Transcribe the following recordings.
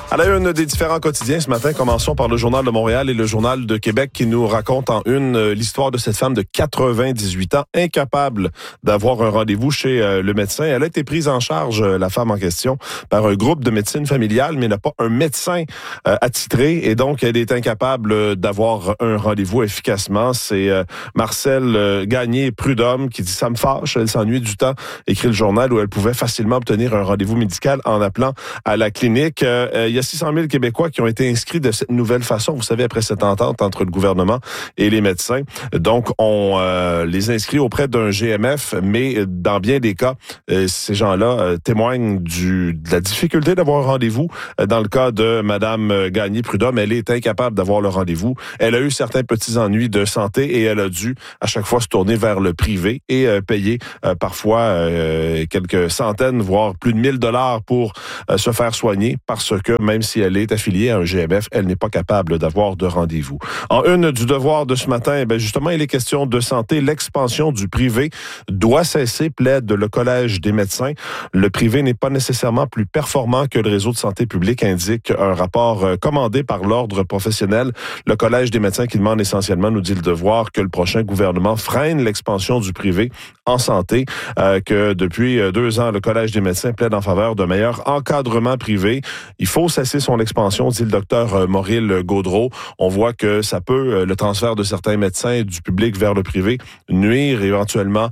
À la une des différents quotidiens ce matin, commençons par le Journal de Montréal et le Journal de Québec qui nous racontent en une l'histoire de cette femme de 98 ans, incapable d'avoir un rendez-vous chez le médecin. Elle a été prise en charge, la femme en question, par un groupe de médecine familiale, mais n'a pas un médecin attitré et donc elle est incapable d'avoir un rendez-vous efficacement. C'est Marcel Gagné-Prudhomme qui dit « Ça me fâche, elle s'ennuie du temps », écrit le journal, où elle pouvait facilement obtenir un rendez-vous médical en appelant à la clinique. Il y a 600 000 Québécois qui ont été inscrits de cette nouvelle façon, vous savez, après cette entente entre le gouvernement et les médecins. Donc, on les inscrit auprès d'un GMF, mais dans bien des cas, ces gens-là témoignent de la difficulté d'avoir un rendez-vous. Dans le cas de Madame Gagné-Prudhomme, elle est incapable d'avoir le rendez-vous. Elle a eu certains petits ennuis de santé et elle a dû à chaque fois se tourner vers le privé et payer parfois quelques centaines, voire plus de 1000 $ pour se faire soigner parce que même si elle est affiliée à un GMF, elle n'est pas capable d'avoir de rendez-vous. En une du devoir de ce matin, justement, il est question de santé. L'expansion du privé doit cesser, plaide le Collège des médecins. Le privé n'est pas nécessairement plus performant que le réseau de santé publique, indique un rapport commandé par l'Ordre professionnel. Le Collège des médecins qui demande essentiellement, nous dit le devoir, que le prochain gouvernement freine l'expansion du privé en santé, que depuis 2 ans, le Collège des médecins plaide en faveur d'un meilleur encadrement privé. Il faut cesser son expansion, dit le docteur Mauril Gaudreau. On voit que ça peut, le transfert de certains médecins du public vers le privé, nuire éventuellement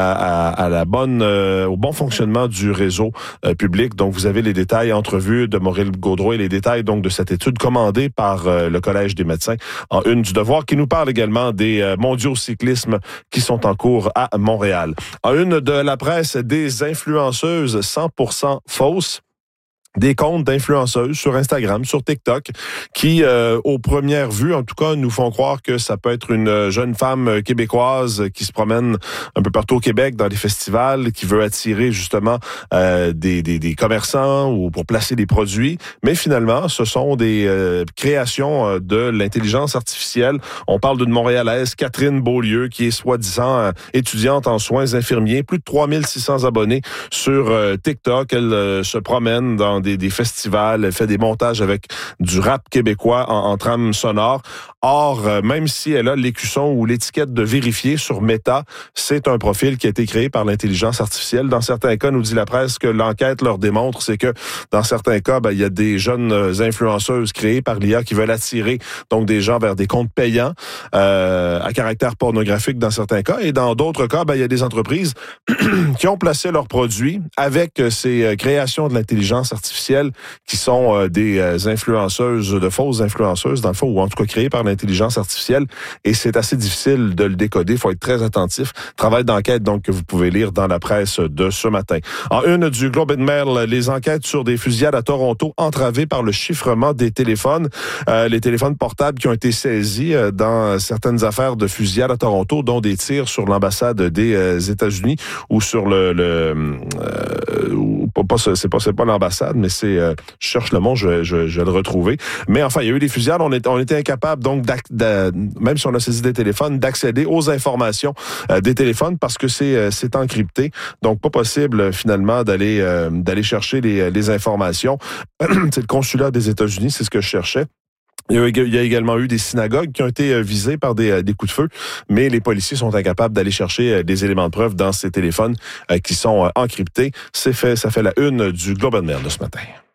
au bon fonctionnement du réseau public. Donc, vous avez les détails, entrevue de Mauril Gaudreau et les détails donc de cette étude commandée par le Collège des médecins en une du devoir, qui nous parle également des mondiaux cyclisme qui sont en cours à Montréal. En une de la presse, des influenceuses 100% fausses. Des comptes d'influenceuses sur Instagram, sur TikTok, qui, aux premières vues, en tout cas, nous font croire que ça peut être une jeune femme québécoise qui se promène un peu partout au Québec dans des festivals, qui veut attirer justement des commerçants ou pour placer des produits. Mais finalement, ce sont des créations de l'intelligence artificielle. On parle d'une Montréalaise, Catherine Beaulieu, qui est soi-disant étudiante en soins infirmiers, plus de 3600 abonnés sur TikTok. Elle se promène dans des festivals, elle fait des montages avec du rap québécois en trame sonore. Or, même si elle a l'écusson ou l'étiquette de vérifié sur Meta, c'est un profil qui a été créé par l'intelligence artificielle. Dans certains cas, nous dit la presse, que l'enquête leur démontre, c'est que dans certains cas, il y a des jeunes influenceuses créées par l'IA qui veulent attirer donc des gens vers des comptes payants à caractère pornographique dans certains cas. Et dans d'autres cas, il y a des entreprises qui ont placé leurs produits avec ces créations de l'intelligence artificielle qui sont des influenceuses, de fausses influenceuses, dans le fond, ou en tout cas créées par l'intelligence artificielle. Et c'est assez difficile de le décoder. Il faut être très attentif. Travail d'enquête, donc, que vous pouvez lire dans la presse de ce matin. En une du Globe and Mail, les enquêtes sur des fusillades à Toronto entravées par le chiffrement des téléphones. Les téléphones portables qui ont été saisis dans certaines affaires de fusillades à Toronto, dont des tirs sur l'ambassade des États-Unis ou sur c'est pas l'ambassade, mais c'est, je cherche le mot, je vais le retrouver. Mais enfin, il y a eu des fusillades, on était incapable, donc, même si on a saisi des téléphones, d'accéder aux informations des téléphones parce que c'est encrypté. Donc, pas possible, finalement, d'aller chercher les informations. C'est le consulat des États-Unis, c'est ce que je cherchais. Il y a également eu des synagogues qui ont été visées par des coups de feu, mais les policiers sont incapables d'aller chercher des éléments de preuve dans ces téléphones qui sont encryptés. Ça fait la une du Globe and Mail de ce matin.